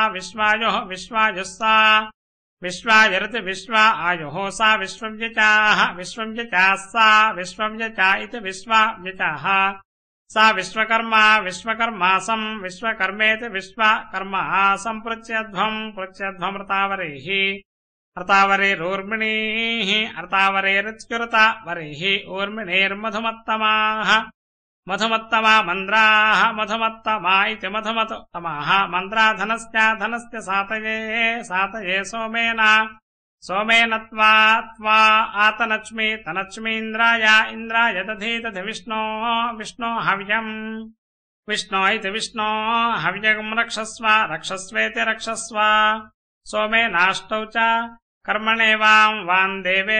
विश्वायुः विश्वायुस्सा विश्वायुरति विश्वा आयुः सा विश्वव्यचाः विश्वव्यचाः सा विश्वव्यचा इति विश्वाव्यचाः सा विश्वकर्मा विश्वकर्मासं विश्वकर्मेति विश्वकर्मा सम्पृच्यध्वम् पृच्यध्वम् ऋतावरेः ऋतावरेरूर्मिणीः ऋतावरेरित्युरतावरेः ऊर्मिणेर्मधुमत्तमाः मधुमत्तमा मन्द्राः मधुमत्तमा इति मधुमत्तमाः मन्द्रा धनस्य सातये सातये सोमेन सोमेन त्वा आतनच्मि तनच्मीन्द्राय इन्द्राय दधि विष्णो हव्यम् विष्णो इति विष्णो हव्यम् रक्षस्व रक्षस्वेति रक्षस्व सोमेनाष्टौ च कर्मणेवां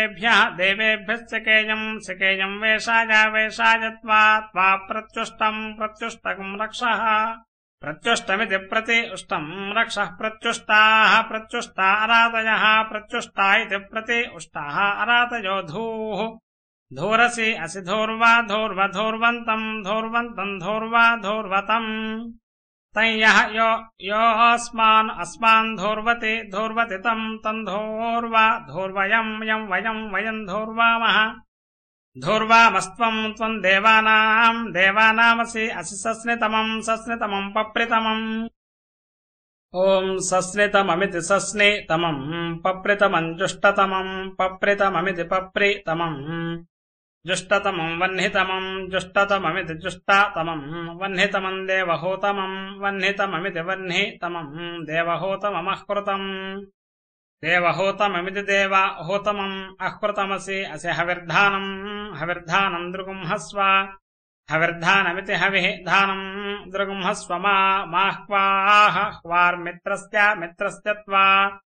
देवेभ्यश्चकेयम् वेषाय त्वा प्रत्युष्टम् रक्षः प्रत्युष्टमिति प्रति उष्टम् रक्षः प्रत्युष्टाः प्रत्युष्टा अरातयः प्रत्युष्टा इति प्रति उष्टाः अरातयो धूः धूरसि असि धूर्वा धूर्वन्तम् धूर्वतम् तयः अस्मान् धूर्वति तम् धूर्वयम् वयम् धूर्वामः धूर्वामस्त्वम् देवानामसि असि सस्नितमम् पप्रितमम् ॐ सस्नितममिति सस्नितमम् पप्रितमम् जुष्टतमम् पप्रितममिति पप्रितमम् जुष्टतमम् जुष्टतममिति जुष्टतमम् वह्नितमम् वह्नितममिति वह्नितमम् देवहूतममःकृतम् देवहूतममिति देवहूतमम् अकृतमसि असि हविर्धानम् दृगुंहस्व हविर्धानमिति हविर्धानम् दृगुंहस्व माह्वाः ह्वार्मित्रस्य त्वा